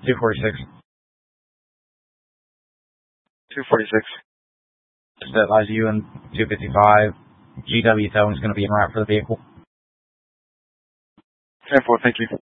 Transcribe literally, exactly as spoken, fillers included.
two forty-six. two forty-six. Just advise you and two fifty-five. G W towing is going to be en route for the vehicle. ten four, thank you.